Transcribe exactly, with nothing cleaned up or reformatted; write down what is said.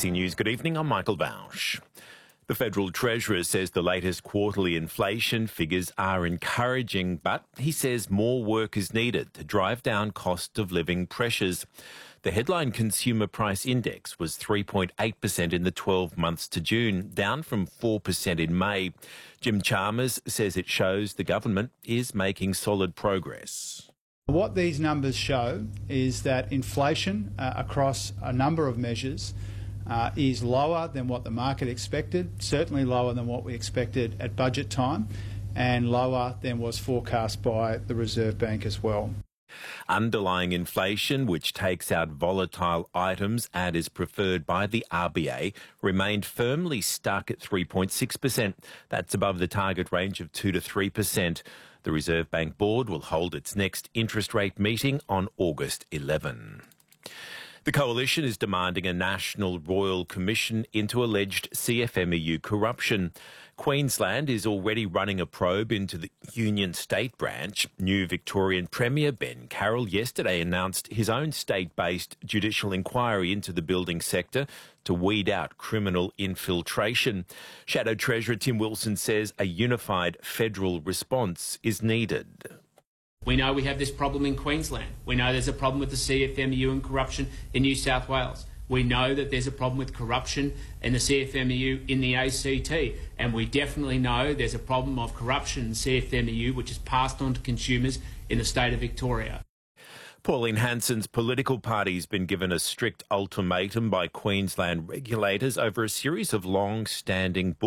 C News, good evening. I'm Michael Bausch. The Federal Treasurer says the latest quarterly inflation figures are encouraging, but he says more work is needed to drive down cost of living pressures. The headline Consumer Price Index was three point eight percent in the twelve months to June, down from four percent in May. Jim Chalmers says it shows the government is making solid progress. What these numbers show is that inflation uh, across a number of measures uh, is lower than what the market expected, certainly lower than what we expected at budget time, and lower than was forecast by the Reserve Bank as well. Underlying inflation, which takes out volatile items and is preferred by the R B A, remained firmly stuck at three point six percent. That's above the target range of two to three percent. The Reserve Bank Board will hold its next interest rate meeting on August eleventh. The Coalition is demanding a national royal commission into alleged C F M E U corruption. Queensland is already running a probe into the Union State branch. New Victorian Premier Ben Carroll yesterday announced his own state-based judicial inquiry into the building sector to weed out criminal infiltration. Shadow Treasurer Tim Wilson says a unified federal response is needed. We know we have this problem in Queensland. We know there's a problem with the C F M E U and corruption in New South Wales. We know that there's a problem with corruption in the C F M E U in the A C T. And we definitely know there's a problem of corruption in C F M E U which is passed on to consumers in the state of Victoria. Pauline Hanson's political party has been given a strict ultimatum by Queensland regulators over a series of long-standing